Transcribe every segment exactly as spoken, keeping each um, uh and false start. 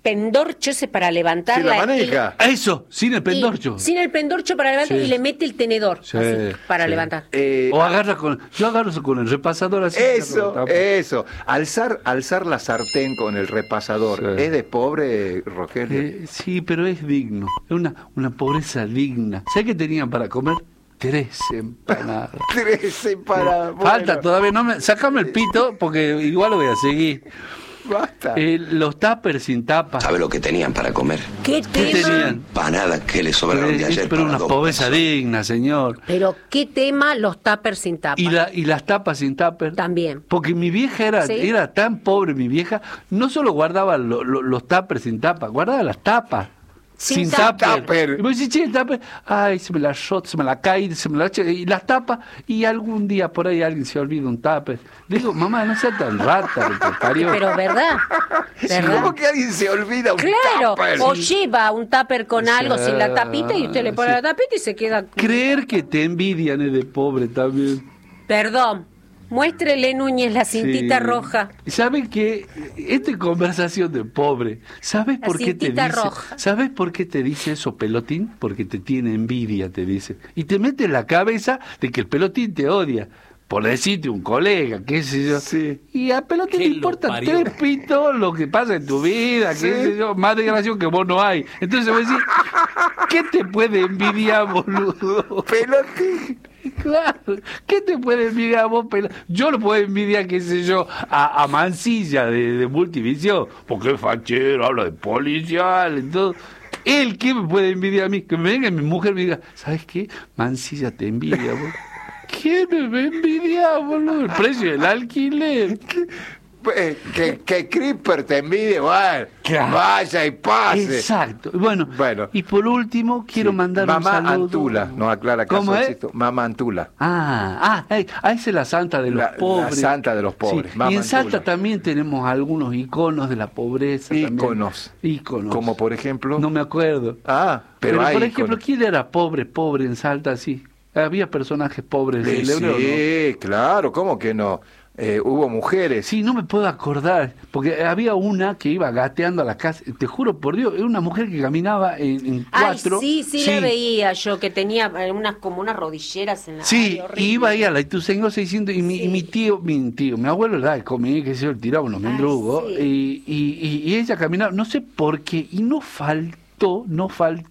pendorcho ese para levantar Sin la manija. Ah, eso, sin el pendorcho. Y, sin el pendorcho para levantar Sí. y le mete el tenedor Sí, así, para sí. levantar. Eh, O agarra con. Yo agarro eso con el repasador así. Eso, con la tapa. eso. Alzar, alzar la sartén con el repasador. Sí. ¿Es de pobre, Rogelio? Eh, sí, pero es digno. Es una, una pobreza digna. ¿Sabes qué tenían para comer? Tres empanadas. Trece para... Falta bueno, todavía. No me, sacame el pito porque igual lo voy a seguir. Basta. Eh, los tuppers sin tapa. ¿Sabe lo que tenían para comer? ¿Qué ¿Qué tema? tenían? Empanadas que le sobraron de Eh, ayer pero para una dos pobreza personas. digna, señor. Pero qué tema los tuppers sin tapa. Y, la, y las tapas sin tupper. También. Porque mi vieja era, ¿Sí? era tan pobre, mi vieja, no solo guardaba lo- lo- los tuppers sin tapa, guardaba las tapas. Sin tupper. tupper. Y vos decís, che, el tupper, ay, se me la shot, se me la cae, se me la echa, y las tapa, y algún día por ahí alguien se olvida un tupper. Le digo, mamá, no sea tan rata, lo que parió. Pero verdad, ¿verdad? ¿Cómo que alguien se olvida un Claro, tupper? o lleva un tupper con Sí, algo sin la tapita y usted le pone sí. la tapita y se queda... Creer que te envidian es de pobre también. Perdón, muéstrele, Núñez, la cintita Sí. roja. ¿Saben qué? Esta es conversación de pobre. ¿Sabes La por qué te cintita dice? roja. ¿Sabes por qué te dice eso, Pelotín? Porque te tiene envidia, te dice. Y te mete en la cabeza de que el Pelotín te odia. Por decirte un colega, qué sé yo. Sí. Y a Pelotín ¿Qué le lo importa parió? tres pitos lo que pasa en tu vida, Sí. qué sé yo. Más desgraciado que vos no hay. Entonces vos decís, ¿qué te puede envidiar, boludo? Pelotín. Claro, ¿qué te puede envidiar a vos, Pela? Yo lo puedo envidiar, qué sé yo, a, a Mancilla de, de Multivisión, porque es fachero, habla de policial, entonces. Él, ¿qué me puede envidiar a mí? Que me venga mi mujer y me diga, ¿sabes qué? Mancilla te envidia, vos. ¿Quién me va a envidiar, boludo? El precio del alquiler. Eh, que, que Creeper te envidie, bueno, Claro. vaya y pase. Exacto. Bueno, Bueno. y por último, quiero Sí. mandar Mamá un saludo. Antula, no aclara caso ¿Cómo es? éxito. Mamá Antula. Ah, ah, eh, ah, esa es la santa de los La- la pobres. santa de los pobres, Sí, Mamá y en Salta Antula. también tenemos algunos iconos de la pobreza. también. Íconos. Íconos. Como por ejemplo. No me acuerdo. Ah, pero, hay por ejemplo, íconos. ¿quién era pobre, pobre en Salta? Sí. Había personajes pobres Sí, del euro, ¿no? sí, claro, ¿cómo que no? Eh, hubo mujeres. Sí, no me puedo acordar, porque había una que iba gateando a la casa, te juro por Dios, era una mujer que caminaba en, en Ay, cuatro. sí, sí, la veía yo, que tenía eh, unas como unas rodilleras en la... Sí, ay, horrible. y iba ahí a la Ituzaingó seiscientos y mi, Sí. y mi tío, mi tío, mi abuelo era de comer, que se yo, tiraba unos Ay, mendrugos, sí. y, y, y, y ella caminaba, no sé por qué, y no faltó, no faltó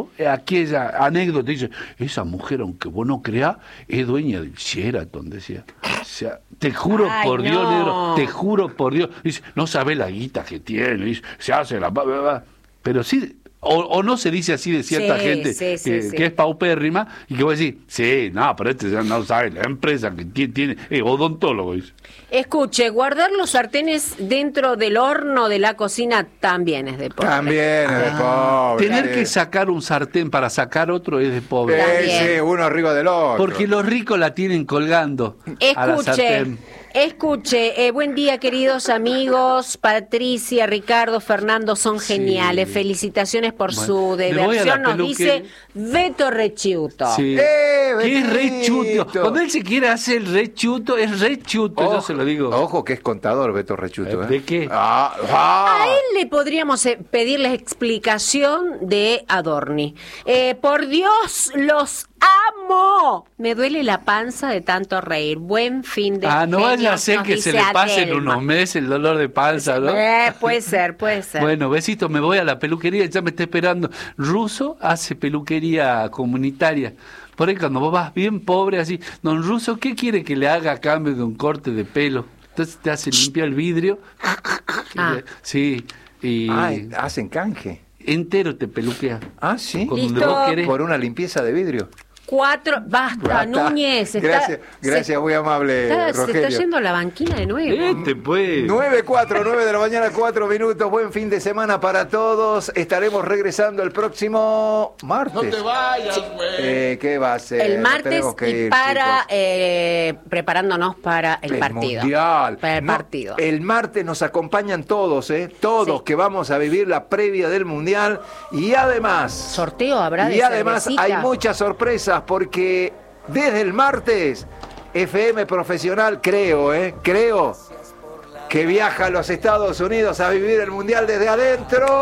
aquella anécdota, dice, esa mujer, aunque vos no creas, es dueña del Sheraton, decía. O sea, te juro Ay, por Dios, no. negro, te juro por Dios, dice, no sabe la guita que tiene, dice, se hace la... ba, ba, ba. Pero sí... O, o no se dice así de cierta Sí, gente sí, sí, que, sí. que es paupérrima y que vos decís, sí, no, pero este ya no sabe la empresa que tiene, tiene eh, odontólogo. Dice. Escuche, guardar los sartenes dentro del horno de la cocina también es de pobre. También es de Ah, pobre. Tener sí. que sacar un sartén para sacar otro es de pobre. Eh, También. sí, uno arriba del otro. Porque los ricos la tienen colgando a la Escuche, sartén. escuche, eh, buen día queridos amigos, Patricia, Ricardo, Fernando son Sí. geniales, felicitaciones por Bueno, su me voy a la diversión, nos peluquería. dice Beto Rechiuto. Sí. ¡Eh, que es re Betito! chuto. Cuando él se quiere hacer el re chuto, es re chuto, yo Ojo, se lo digo. Ojo que es contador Beto Rechuto. ¿eh? ¿De qué? Ah, ah. A él le podríamos eh, pedirles explicación de Adorni. Eh, por Dios, los amo. Me duele la panza de tanto reír. Buen fin de Ah, no genio, vaya a ser nos que se dice le pasen Adelma. unos meses el dolor de panza, ¿no? Eh, puede ser, puede ser. Bueno, besito, me voy a la peluquería, ya me está esperando. Ruso hace peluquería comunitaria. Por ahí cuando vos vas bien pobre así, don Ruso, ¿qué quiere que le haga a cambio de un corte de pelo? Entonces te hace limpiar el vidrio. Ah. Sí, y Ay, hacen canje. entero te peluquea. Ah, sí. Con donde Listo. vos querés. Por una limpieza de vidrio. Cuatro, basta, Basta. Núñez. Está, Gracias, se- gracias, muy amable, está- se Rogelio. está yendo a la banquina de nuevo. Este pues. nueve cuatro, nueve de la mañana, cuatro minutos. Buen fin de semana para todos. Estaremos regresando el próximo martes. No te vayas, güey. Eh, ¿Qué va a ser? El Nos martes tenemos que y ir, para chicos. eh, preparándonos para el, El partido. mundial. Para el No, partido. el martes nos acompañan todos, ¿eh? Todos Sí. que vamos a vivir la previa del mundial. Y además, Sorteo habrá de y además cervecita. hay muchas sorpresas porque desde el martes F M Profesional, creo, ¿eh? Creo que viaja a los Estados Unidos a vivir el mundial desde adentro.